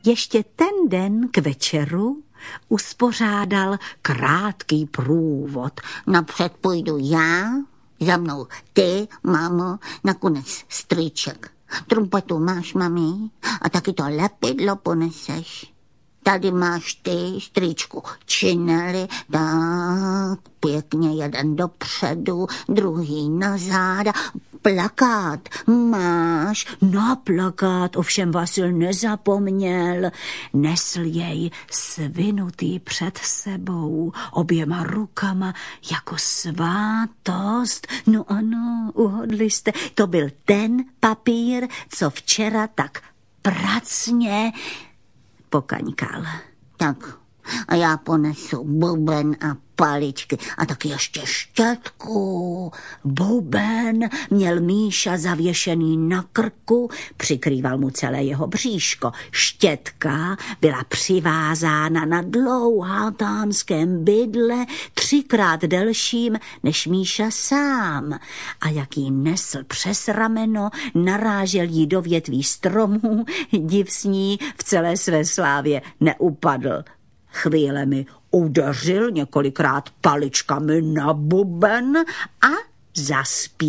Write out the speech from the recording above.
Ještě ten den k večeru uspořádal krátký průvod. Napřed půjdu já, za mnou ty, mámo, nakonec strýček. Trumpetu máš, mami, a taky to lepidlo poneseš. Tady máš ty, strýčku, činely, tak pěkně jeden dopředu, druhý na záda. Plakát máš? Na plakát ovšem Vasil nezapomněl. Nesl jej svinutý před sebou, oběma rukama jako svátost. No ano, uhodli jste, to byl ten papír, co včera tak pracně pokaňkal. Tak a já ponesu buben a paličky a taky ještě štětku. Buben měl Míša zavěšený na krku, přikrýval mu celé jeho bříško. Štětka byla přivázána na dlouhatánském bydle, 3krát delším než Míša sám. A jak jí nesl přes rameno, narážel jí do větví stromů, div s ní v celé své slávě neupadl. Chvílemi udeřil několikrát paličkami na buben a zaspíval.